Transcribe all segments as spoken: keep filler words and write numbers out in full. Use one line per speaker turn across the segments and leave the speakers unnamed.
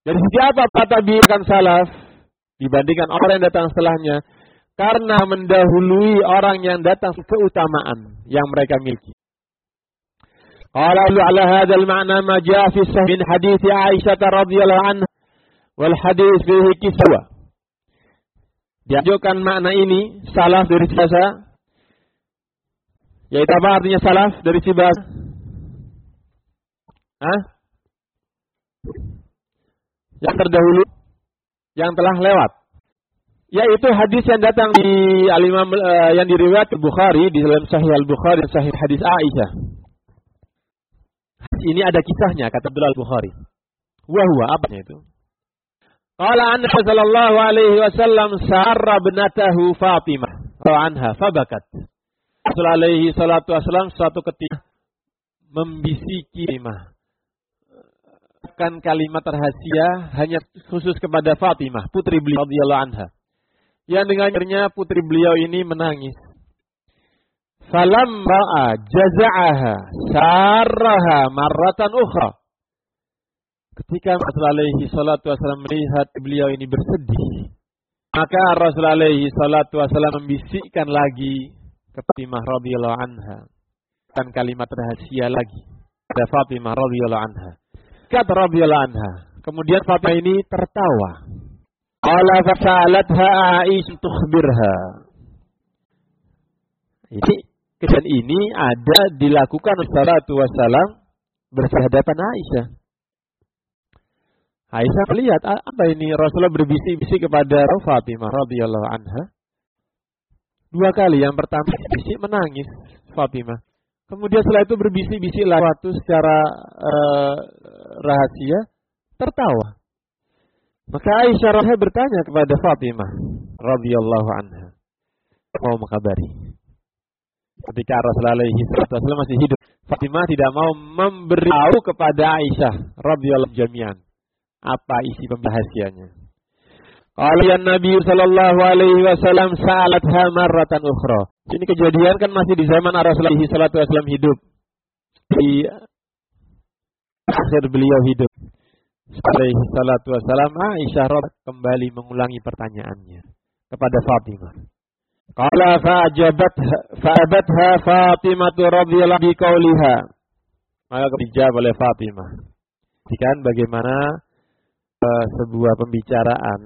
Dari segi apa para tabi'in akan salaf dibandingkan orang yang datang setelahnya? Karena mendahului orang yang datang keutamaan yang mereka miliki. Qala ala hadzal ma'na ma jaa fi sahih min hadits Aisyah radhiyallahu anha wal hadits fihi kiswa. Diajukan makna ini salaf dari bahasa, yaitu apa artinya salaf dari si bahasa? Hah? Yang terdahulu, yang telah lewat. Yaitu hadis yang datang di al-Imam uh, yang diriwayatkan Bukhari di dalam Sahih Al-Bukhari dan Sahih hadis Aisyah. Ini ada kisahnya kata Abdullah Al-Bukhari. Wa huwa apanya itu? Qala anna sallallahu alaihi wasallam sarra binatahu Fatimah wa anha fabakat. Rasul alaihi salatu wasallam suatu ketika membisiki Fatimah. Kan kalimat rahasia hanya khusus kepada Fatimah, putri beliau radhiyallahu anha. Yang dengannya putri beliau ini menangis. Falam ra'a jaza'aha sarraha marratan ukhra. Ketika Rasul alaihi salatu wasallam melihat beliau ini bersedih, maka Rasul alaihi salatu wasallam membisikkan lagi ke Fatimah radhiyallahu anha. Dan kalimat rahasia lagi kepada Fatimah radhiyallahu anha. Kata radhiyallahu anha. Kemudian Fatimah ini tertawa. Qala fasa'alatha Aisyah tukhbirha. Ini kejadian ini ada dilakukan salatu wasallam bersehadapan Aisyah. Aisyah melihat apa ini Rasulullah berbisik-bisik kepada Fatimah radhiyallahu anha. Dua kali, yang pertama bisik menangis Fatimah. Kemudian setelah itu berbisik-bisik lagi secara uh, rahasia tertawa. Maka Aisyah radhiyallahu bertanya kepada Fatimah radhiyallahu anha, mau mengkabari. Ketika Rasulullah alaihi wasallam masih hidup, Fatimah tidak mau memberitahu kepada Aisyah radhiyallahu jami'an apa isi pembahasannya. Qala ya Nabi sallallahu alaihi wasallam sa'alatha marratan ukhra. Ini kejadian kan masih di zaman Rasulullah alaihi salatu wasallam hidup. Di akhir beliau hidup alaihi salatu wasallam, Aisyah kembali mengulangi pertanyaannya kepada Fatimah. Qala fa'ajabatha fa'abatha Fatimah radhiyallahu bi qauliha. Maka dijawab oleh Fatimah. Kan bagaimana uh, sebuah pembicaraan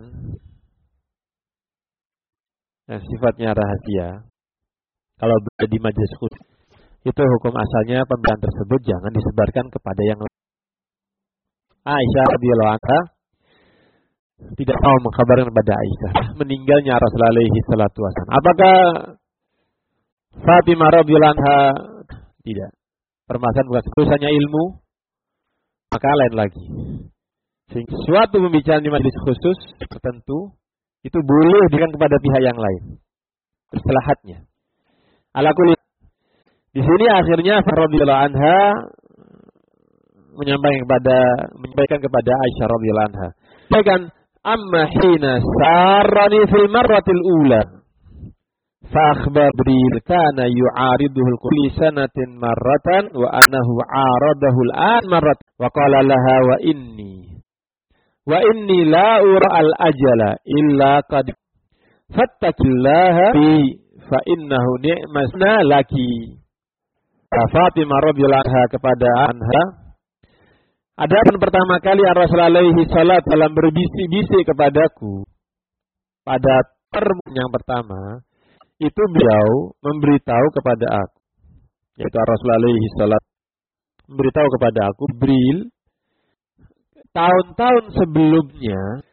yang sifatnya rahasia, kalau berada di majelis khusus, itu hukum asalnya pembicaraan tersebut jangan disebarkan kepada yang lain. Aisyah radhiyallahu anha tidak mau mengkabarkan kepada Aisyah meninggalnya Rasulullah alaihi salatu wasallam. Apakah Fatimah radhiyallahu anha tidak? Permasalahan bukan urusannya ilmu, maka lain lagi. Sehingga suatu pembicaraan di majelis khusus tertentu itu boleh diberikan kepada pihak yang lain. Maslahatnya. Ala kulli, di sini akhirnya radhiyallahu anha menyampaikan kepada menyampaikan kepada Aisyah radhiyallahu anha. Bahkan amma hina sarani fil marratil ula fa akhbar Jibril kana yu'ariduhu kulli sanatin marratan wa annahu 'aradahu al-an marrat wa qala laha wa inni wa inni la ura al-ajala illa qad fattakillaha fi fa innahu ni'masna laki. Fatimah radhiyallahu anha kepada anha, adapun pertama kali Rasulullah alaihi salat dalam berbisik-bisik kepadaku pada term yang pertama itu beliau memberitahu kepada aku, yaitu Rasulullah alaihi salat memberitahu kepada aku Jibril tahun-tahun sebelumnya